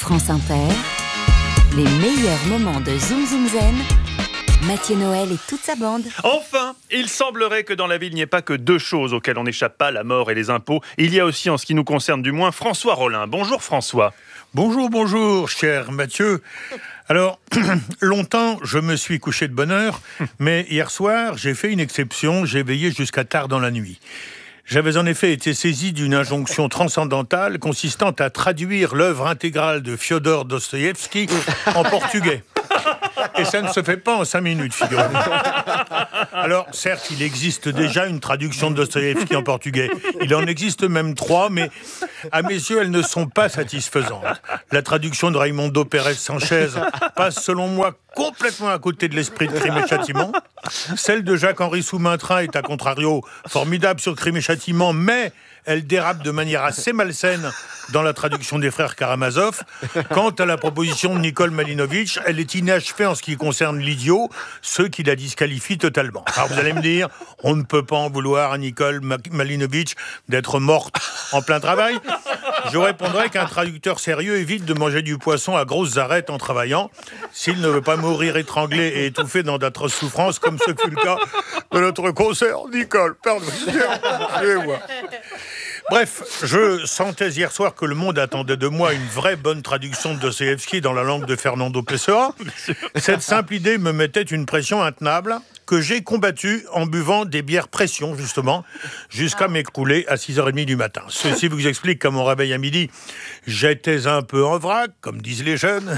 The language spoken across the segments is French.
France Inter, les meilleurs moments de Zoom Zoom Zen, Mathieu Noël et toute sa bande. Enfin, il semblerait que dans la vie, il n'y ait pas que deux choses auxquelles on n'échappe pas, la mort et les impôts. Il y a aussi, en ce qui nous concerne du moins, François Rollin. Bonjour François. Bonjour, cher Mathieu. Alors, longtemps, je me suis couché de bonne heure, mais hier soir, j'ai fait une exception, j'ai veillé jusqu'à tard dans la nuit. J'avais en effet été saisi d'une injonction transcendantale consistant à traduire l'œuvre intégrale de Fyodor Dostoïevski en portugais. Et ça ne se fait pas en 5 minutes, figurez-vous. Alors, certes, il existe déjà une traduction de Dostoïevski en portugais. Il en existe même 3, mais à mes yeux, elles ne sont pas satisfaisantes. La traduction de Raimundo Pérez Sanchez passe, selon moi, complètement à côté de l'esprit de Crime et Châtiment. Celle de Jacques-Henri Soumaintrin est, à contrario, formidable sur Crime et Châtiment, mais elle dérape de manière assez malsaine dans la traduction des frères Karamazov. Quant à la proposition de Nicole Malinovitch, elle est inachevée en ce qui concerne l'idiot, ce qui la disqualifie totalement. Alors vous allez me dire, on ne peut pas en vouloir à Nicole Malinovitch d'être morte en plein travail. Je répondrai qu'un traducteur sérieux évite de manger du poisson à grosses arêtes en travaillant, s'il ne veut pas mourir étranglé et étouffé dans d'atroces souffrances, comme ce fut le cas de notre concert. Nicole, pardon, excusez-moi. Bref, je sentais hier soir que le monde attendait de moi une vraie bonne traduction de Dostoïevski dans la langue de Fernando Pessoa. Cette simple idée me mettait une pression intenable que j'ai combattue en buvant des bières pression, justement, jusqu'à m'écrouler à 6h30 du matin. Ceci vous explique qu'à mon réveil à midi, j'étais un peu en vrac, comme disent les jeunes,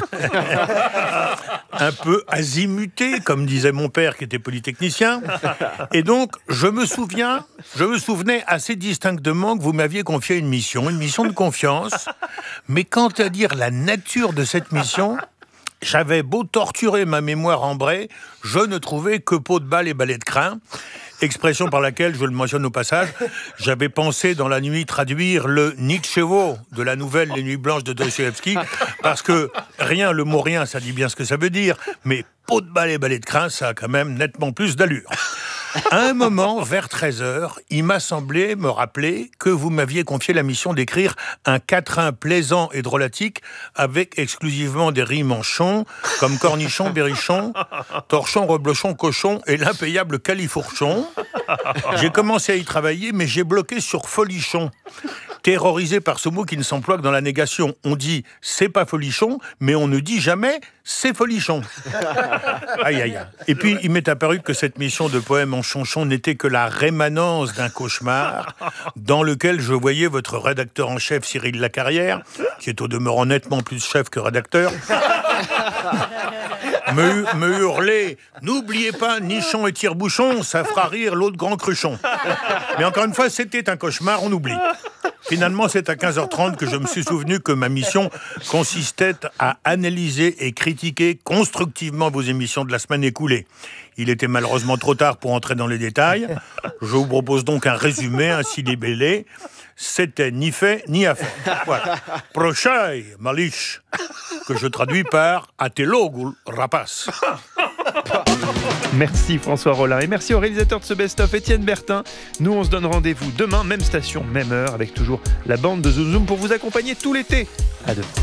un peu azimuté, comme disait mon père qui était polytechnicien. Et donc, je me souvenais assez distinctement que vous m'aviez confié une mission de confiance, mais quant à dire la nature de cette mission, j'avais beau torturer ma mémoire ambrée, je ne trouvais que peau de balle et balai de crin. Expression par laquelle, je le mentionne au passage, j'avais pensé dans la nuit traduire le Nietzschevo de la nouvelle Les Nuits Blanches de Dostoïevski, parce que le mot rien, ça dit bien ce que ça veut dire, mais peau de balle et balai de crin, ça a quand même nettement plus d'allure. À un moment, vers 13h, il m'a semblé me rappeler que vous m'aviez confié la mission d'écrire un quatrain plaisant et drôlatique avec exclusivement des rimes en chon, comme cornichon, berrichon, torchon, reblochon, cochon et l'impayable califourchon. J'ai commencé à y travailler, mais j'ai bloqué sur folichon. Terrorisé par ce mot qui ne s'emploie que dans la négation. On dit « c'est pas folichon », mais on ne dit jamais « c'est folichon ». Aïe, aïe, aïe. Et puis, il m'est apparu que cette mission de poème en chonchon n'était que la rémanence d'un cauchemar dans lequel je voyais votre rédacteur en chef, Cyril Lacarrière, qui est au demeurant nettement plus chef que rédacteur, me hurler « N'oubliez pas, nichon et tire-bouchon, ça fera rire l'autre grand cruchon ». Mais encore une fois, c'était un cauchemar, on oublie. Finalement, c'est à 15h30 que je me suis souvenu que ma mission consistait à analyser et critiquer constructivement vos émissions de la semaine écoulée. Il était malheureusement trop tard pour entrer dans les détails. Je vous propose donc un résumé ainsi libellé. C'était ni fait ni à faire. Voilà. Prochaï, malich, que je traduis par Atelogul rapace. Merci François Rollin et merci au réalisateur de ce best-of, Étienne Bertin. Nous, on se donne rendez-vous demain, même station, même heure, avec toujours la bande de Zoom Zoom pour vous accompagner tout l'été. À demain.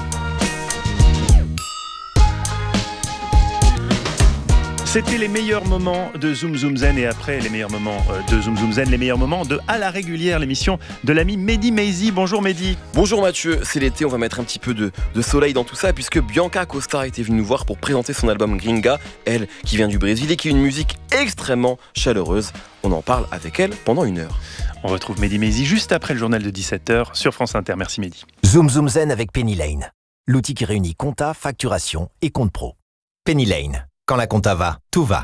C'était les meilleurs moments de Zoom Zoom Zen et après les meilleurs moments de Zoom Zoom Zen, les meilleurs moments de À la régulière, l'émission de l'ami Mehdi Maizi. Bonjour Mehdi. Bonjour Mathieu, c'est l'été, on va mettre un petit peu de soleil dans tout ça puisque Bianca Costa était venue nous voir pour présenter son album Gringa, elle qui vient du Brésil et qui est une musique extrêmement chaleureuse. On en parle avec elle pendant 1 heure. On retrouve Mehdi Maizi juste après le journal de 17h sur France Inter. Merci Mehdi. Zoom Zoom Zen avec Penny Lane, l'outil qui réunit compta, facturation et compte pro. Penny Lane. Quand la compta va, tout va.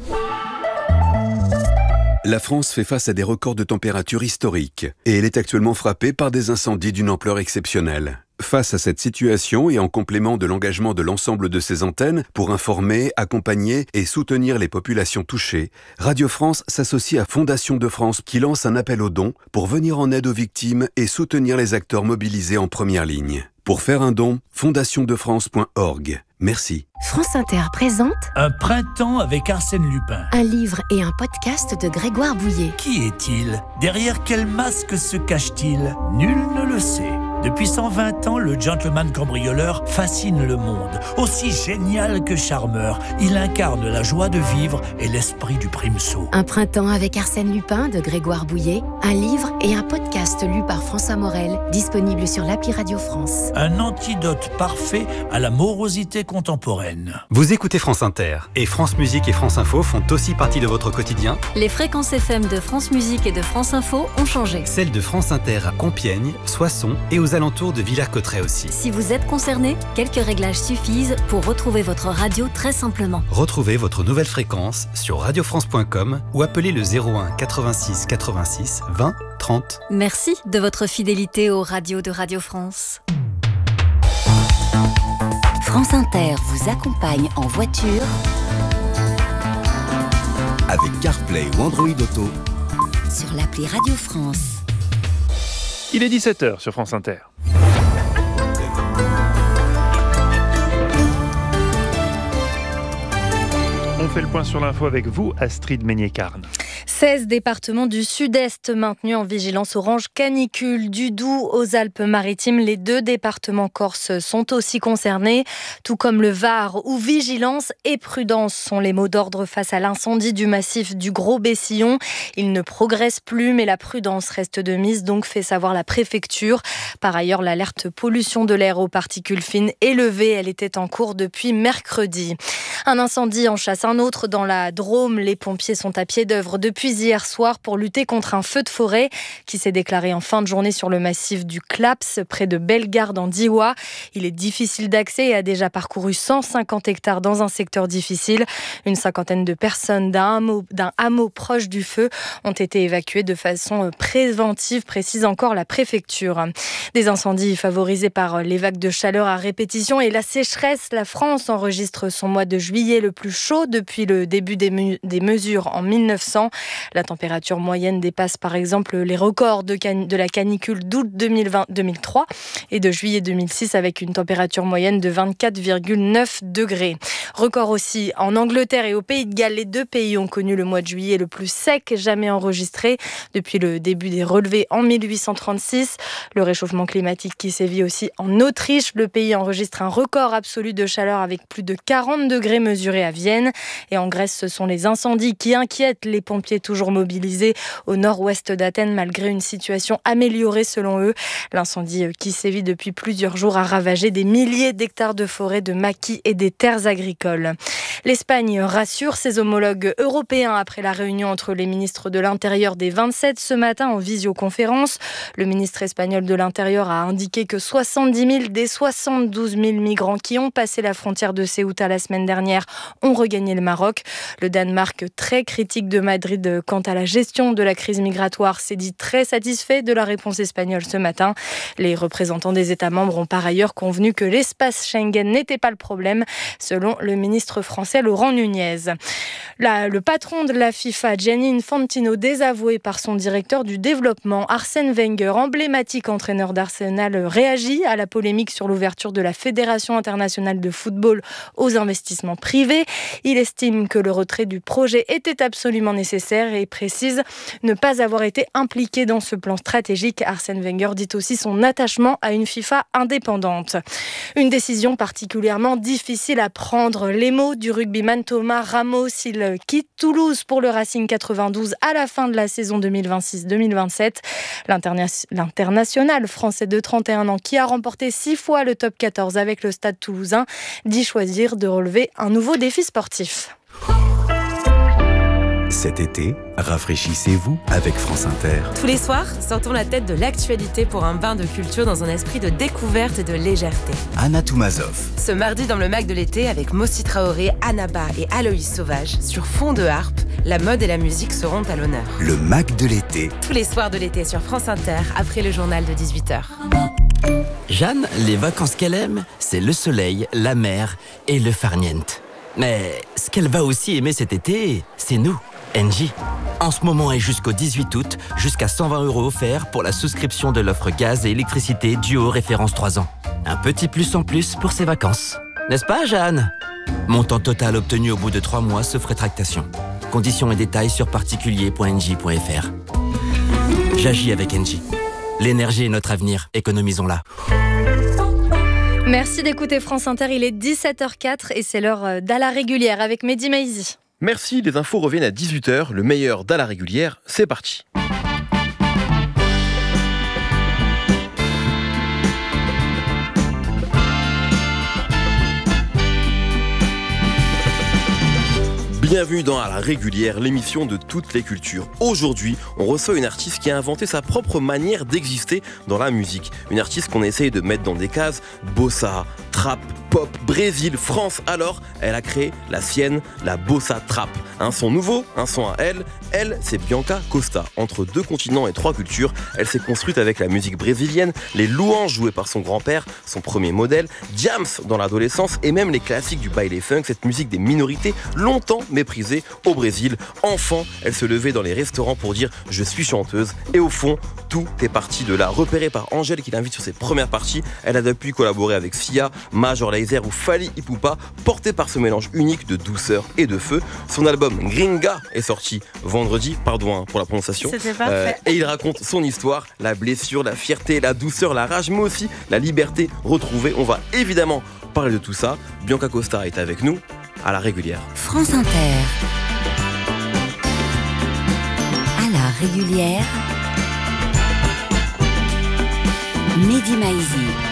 La France fait face à des records de température historiques et elle est actuellement frappée par des incendies d'une ampleur exceptionnelle. Face à cette situation et en complément de l'engagement de l'ensemble de ses antennes pour informer, accompagner et soutenir les populations touchées, Radio France s'associe à Fondation de France qui lance un appel aux dons pour venir en aide aux victimes et soutenir les acteurs mobilisés en première ligne. Pour faire un don, fondationdefrance.org. Merci. France Inter présente Un printemps avec Arsène Lupin. un livre et un podcast de Grégoire Bouillet. Qui est-il ? Derrière quel masque se cache-t-il ? Nul ne le sait. Depuis 120 ans, le gentleman cambrioleur fascine le monde. Aussi génial que charmeur, il incarne la joie de vivre et l'esprit du primesaut. Un printemps avec Arsène Lupin de Grégoire Bouillet, un livre et un podcast lu par François Morel, disponible sur l'appli Radio France. Un antidote parfait à la morosité contemporaine. Vous écoutez France Inter, et France Musique et France Info font aussi partie de votre quotidien. Les fréquences FM de France Musique et de France Info ont changé. Celles de France Inter à Compiègne, Soissons et aux alentours de Villers-Cotterêts aussi. Si vous êtes concerné, quelques réglages suffisent pour retrouver votre radio très simplement. Retrouvez votre nouvelle fréquence sur radiofrance.com ou appelez le 01 86 86 20 30. Merci de votre fidélité aux radios de Radio France. France Inter vous accompagne en voiture avec CarPlay ou Android Auto sur l'appli Radio France. Il est 17h sur France Inter. On fait le point sur l'info avec vous, Astrid Meignet-Carne. 16 départements du sud-est maintenus en vigilance orange canicule. Du Doubs aux Alpes-Maritimes, les 2 départements corses sont aussi concernés, tout comme le Var, où vigilance et prudence sont les mots d'ordre face à l'incendie du massif du Gros Bessillon. Il ne progresse plus, mais la prudence reste de mise, donc fait savoir la préfecture. Par ailleurs, l'alerte pollution de l'air aux particules fines est levée. Elle était en cours depuis mercredi. Un incendie en chasse un autre dans la Drôme. Les pompiers sont à pied d'œuvre depuis hier soir pour lutter contre un feu de forêt qui s'est déclaré en fin de journée sur le massif du Claps, près de Bellegarde en Diois. Il est difficile d'accès et a déjà parcouru 150 hectares dans un secteur difficile. Une cinquantaine de personnes d'un hameau proche du feu ont été évacuées de façon préventive, précise encore la préfecture. Des incendies favorisés par les vagues de chaleur à répétition et la sécheresse. La France enregistre son mois de juillet le plus chaud depuis le début des mesures en 1900. La température moyenne dépasse par exemple les records de la canicule d'août 2003 et de juillet 2006 avec une température moyenne de 24,9 degrés. Record aussi en Angleterre et au Pays de Galles. Les 2 pays ont connu le mois de juillet le plus sec jamais enregistré depuis le début des relevés en 1836. Le réchauffement climatique qui sévit aussi en Autriche. Le pays enregistre un record absolu de chaleur avec plus de 40 degrés mesurés à Vienne. Et en Grèce, ce sont les incendies qui inquiètent les pompiers toujours mobilisés au nord-ouest d'Athènes malgré une situation améliorée selon eux. L'incendie qui sévit depuis plusieurs jours a ravagé des milliers d'hectares de forêts, de maquis et des terres agricoles. L'Espagne rassure ses homologues européens après la réunion entre les ministres de l'Intérieur des 27 ce matin en visioconférence. Le ministre espagnol de l'Intérieur a indiqué que 70 000 des 72 000 migrants qui ont passé la frontière de Ceuta la semaine dernière ont regagné le Maroc. Le Danemark, très critique de Madrid quant à la gestion de la crise migratoire, s'est dit très satisfait de la réponse espagnole ce matin. Les représentants des États membres ont par ailleurs convenu que l'espace Schengen n'était pas le problème, selon le ministre français Laurent Nunez. Le patron de la FIFA, Gianni Infantino, désavoué par son directeur du développement, Arsène Wenger, emblématique entraîneur d'Arsenal, réagit à la polémique sur l'ouverture de la Fédération internationale de football aux investissements privés. Il estime que le retrait du projet était absolument nécessaire et précise ne pas avoir été impliqué dans ce plan stratégique. Arsène Wenger dit aussi son attachement à une FIFA indépendante. Une décision particulièrement difficile à prendre. Les mots du rugbyman Thomas Ramos, il quitte Toulouse pour le Racing 92 à la fin de la saison 2026-2027. L'international français de 31 ans qui a remporté 6 fois le top 14 avec le Stade Toulousain dit choisir de relever un nouveau défi sportif. Cet été, rafraîchissez-vous avec France Inter. Tous les soirs, sortons la tête de l'actualité pour un bain de culture dans un esprit de découverte et de légèreté. Anna Toumazov. Ce mardi dans le Mac de l'été avec Mossi Traoré, Annaba et Aloïs Sauvage, sur fond de harpe, la mode et la musique seront à l'honneur. Le Mac de l'été. Tous les soirs de l'été sur France Inter, après le journal de 18h. Jeanne, les vacances qu'elle aime, c'est le soleil, la mer et le farniente. Mais ce qu'elle va aussi aimer cet été, c'est nous, Engie. En ce moment et jusqu'au 18 août, jusqu'à 120 € offerts pour la souscription de l'offre gaz et électricité duo référence 3 ans. Un petit plus en plus pour ses vacances. N'est-ce pas, Jeanne? Montant total obtenu au bout de 3 mois sauf rétractation. Conditions et détails sur particulier.engie.fr. J'agis avec Engie. L'énergie est notre avenir, économisons-la. Merci d'écouter France Inter, il est 17h04 et c'est l'heure d'À la régulière avec Mehdi Maizi. Merci, les infos reviennent à 18h, le meilleur d'À la régulière, c'est parti. Bienvenue dans À la régulière, l'émission de toutes les cultures. Aujourd'hui, on reçoit une artiste qui a inventé sa propre manière d'exister dans la musique. Une artiste qu'on essaye de mettre dans des cases, bossa, trap, pop, Brésil, France. Alors, elle a créé la sienne, la bossa trap. Un son nouveau, un son à elle. Elle, c'est Bianca Costa. Entre 2 continents et 3 cultures, elle s'est construite avec la musique brésilienne, les louanges jouées par son grand-père, son premier modèle, Jams dans l'adolescence et même les classiques du baile funk, cette musique des minorités longtemps méprisée au Brésil. Enfant, elle se levait dans les restaurants pour dire « je suis chanteuse » et au fond, tout est parti de là. Repérée par Angèle qui l'invite sur ses premières parties, elle a depuis collaboré avec Sia, Major Lazer ou Fally Ipupa, portée par ce mélange unique de douceur et de feu. Son album Gringa est sorti vendredi, pardon pour la prononciation. C'était parfait. Et il raconte son histoire, la blessure, la fierté, la douceur, la rage, mais aussi la liberté retrouvée. On va évidemment parler de tout ça. Bianca Costa est avec nous à la régulière. France Inter. À la régulière. Mehdi Maizi.